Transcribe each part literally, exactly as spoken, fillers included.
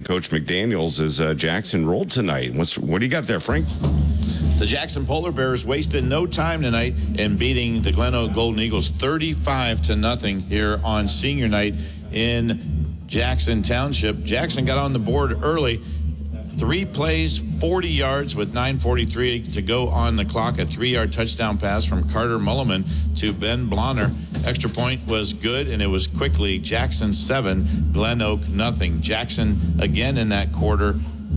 Coach McDaniels as uh, Jackson rolled tonight. What's what do you got there, Frank? The Jackson Polar Bears wasted no time tonight in beating the Glen Oak Golden Eagles thirty-five to nothing here on senior night in Jackson Township. Jackson got on the board early. Three plays, forty yards with nine forty-three to go on the clock. A three-yard touchdown pass from Carter Mulliman to Ben Blonner. Extra point was good, and it was quickly Jackson seven, Glen Oak nothing. Jackson again in that quarter.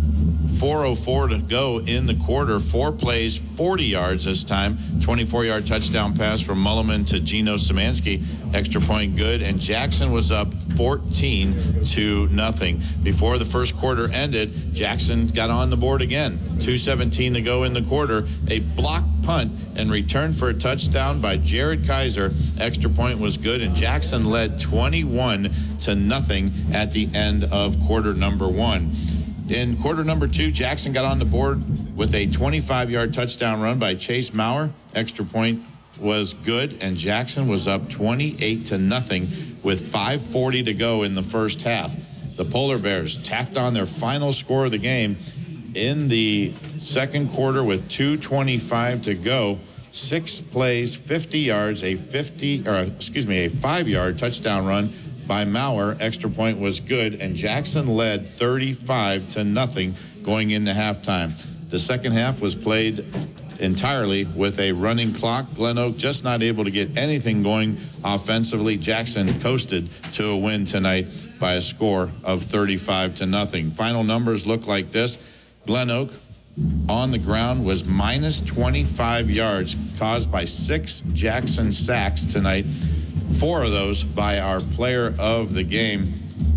four oh four to go in the quarter. Four plays, forty yards this time. twenty-four-yard touchdown pass from Mulliman to Gino Szymanski. Extra point good, and Jackson was up fourteen to nothing. Before the first quarter ended, Jackson got on the board again. two seventeen to go in the quarter. A block punt and return for a touchdown by Jared Kaiser. Extra point was good, and Jackson led twenty-one to nothing at the end of quarter number one. In quarter number two, Jackson got on the board with a twenty-five-yard touchdown run by Chase Maurer. Extra point was good, and Jackson was up twenty-eight to nothing with five forty to go in the first half. The Polar Bears tacked on their final score of the game in the second quarter with two twenty-five to go. Six plays, fifty yards, a fifty or excuse me, a five-yard touchdown run by Maurer. Extra point was good, and Jackson led thirty-five to nothing going into halftime. The second half was played entirely with a running clock. Glen Oak just not able to get anything going offensively. Jackson coasted to a win tonight by a score of thirty-five to nothing. Final numbers look like this. Glen Oak on the ground was minus twenty-five yards, caused by six Jackson sacks tonight. Four of those by our player of the game,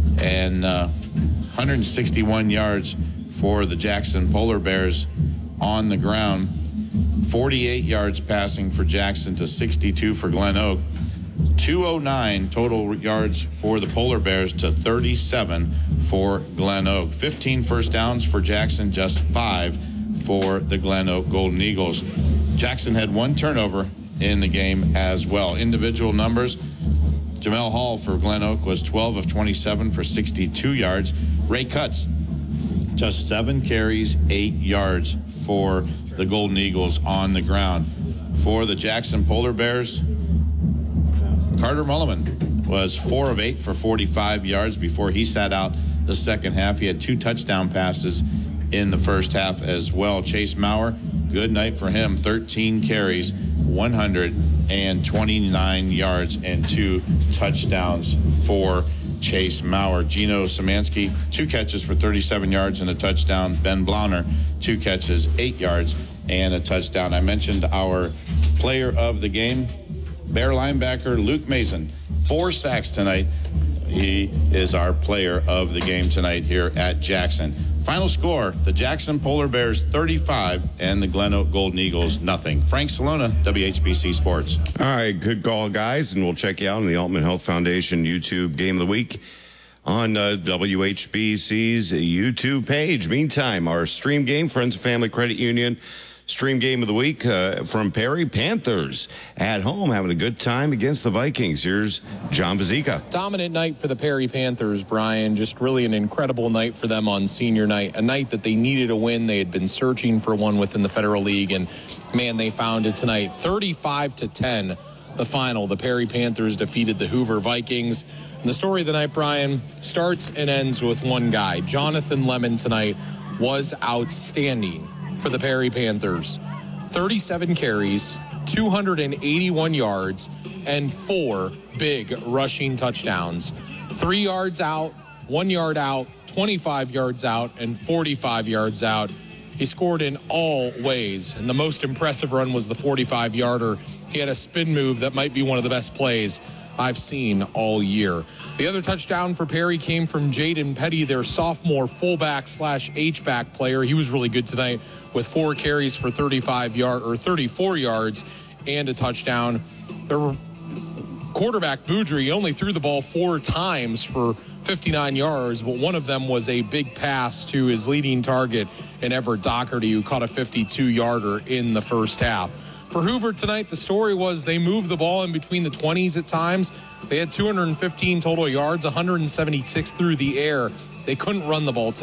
and uh, one hundred sixty-one yards for the Jackson Polar Bears on the ground. forty-eight yards passing for Jackson to sixty-two for Glen Oak. two oh nine total yards for the Polar Bears to thirty-seven for Glen Oak. fifteen first downs for Jackson, just five for the Glen Oak Golden Eagles. Jackson had one turnover in the game as well. Individual numbers: Jamel Hall for Glen Oak was twelve of twenty-seven for sixty-two yards. Ray Cutts, just seven carries, eight yards for the Golden Eagles on the ground. For the Jackson Polar Bears, Carter Mulliman was four of eight for forty-five yards before he sat out the second half. He had two touchdown passes in the first half as well. Chase Maurer, good night for him. thirteen carries, one hundred twenty-nine yards, and two touchdowns for Chase Maurer. Gino Szymanski, two catches for thirty-seven yards and a touchdown. Ben Blauner, two catches, eight yards, and a touchdown. I mentioned our player of the game, Bear linebacker Luke Mason. Four sacks tonight. He is our player of the game tonight here at Jackson. Final score: the Jackson Polar Bears thirty-five and the Glen Oak Golden Eagles nothing. Frank Salona, W H B C Sports. All right, good call, guys, and we'll check you out on the Altman Health Foundation YouTube Game of the Week on uh, W H B C's YouTube page. Meantime, our stream game, Friends and Family Credit Union stream game of the week uh, from Perry. Panthers at home having a good time against the Vikings. Here's John Bazika. Dominant night for the Perry Panthers, Brian. Just really an incredible night for them on senior night. A night that they needed a win. They had been searching for one within the Federal League, and man, they found it tonight. thirty-five to ten, the final. The Perry Panthers defeated the Hoover Vikings. And the story of the night, Brian, starts and ends with one guy. Jonathan Lemon tonight was outstanding for the Perry Panthers. thirty-seven carries, two hundred eighty-one yards, and four big rushing touchdowns. Three yards out, one yard out, twenty-five yards out, and forty-five yards out. He scored in all ways, and the most impressive run was the forty-five-yarder. He had a spin move that might be one of the best plays I've seen all year. The other touchdown for Perry came from Jaden Petty, their sophomore fullback slash H-back player. He was really good tonight with four carries for thirty-five yard or thirty-four yards and a touchdown. Their quarterback Boudry only threw the ball four times for fifty-nine yards, but one of them was a big pass to his leading target in Everett Doherty, who caught a fifty-two-yarder in the first half. For Hoover tonight, the story was they moved the ball in between the twenties at times. They had two hundred fifteen total yards, one hundred seventy-six through the air. They couldn't run the ball tonight.